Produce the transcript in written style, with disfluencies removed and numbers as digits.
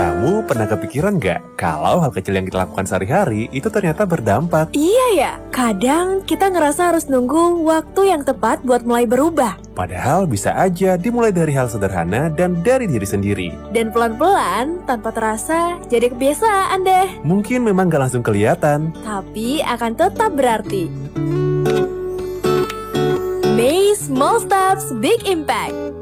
Kamu pernah kepikiran nggak kalau hal kecil yang kita lakukan sehari-hari itu ternyata berdampak? Iya ya, kadang kita ngerasa harus nunggu waktu yang tepat buat mulai berubah. Padahal bisa aja dimulai dari hal sederhana dan dari diri sendiri. Dan pelan-pelan, tanpa terasa, jadi kebiasaan deh. Mungkin memang gak langsung kelihatan. Tapi akan tetap berarti. May Small Steps Big Impact.